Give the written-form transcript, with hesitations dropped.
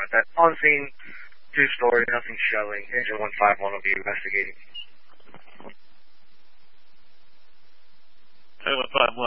with that. On scene, 2-story, nothing showing. Engine 151 will be investigating.